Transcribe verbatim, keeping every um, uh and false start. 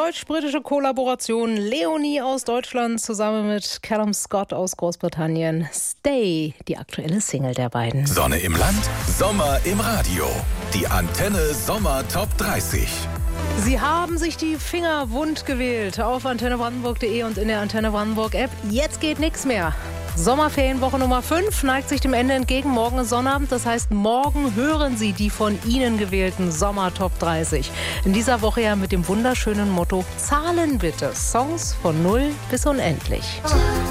deutsch-britische Kollaboration. Leonie aus Deutschland zusammen mit Callum Scott aus Großbritannien. Stay, die aktuelle Single der beiden. Sonne im Land, Sommer im Radio. Die Antenne Sommer Top dreißig. Sie haben sich die Finger wund gewählt auf antenne brandenburg punkt de und in der Antenne Brandenburg App. Jetzt geht nichts mehr. Sommerferienwoche Nummer fünf neigt sich dem Ende entgegen. Morgen ist Sonnabend, das heißt, morgen hören Sie die von Ihnen gewählten Sommer Top dreißig. In dieser Woche ja mit dem wunderschönen Motto Zahlen bitte. Songs von null bis unendlich.